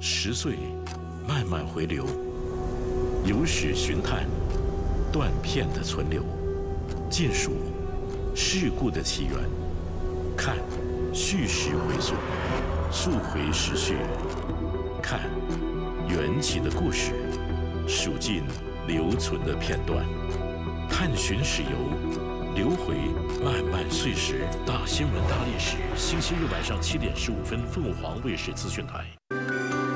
10岁慢慢回流，有史寻探，断片的存留，尽数事故的起源，看叙事回溯，溯回时序，看缘起的故事，数尽留存的片段，探寻史游，流回漫漫岁时。大新闻大历史，星期日晚上7点15分，凤凰卫视资讯台。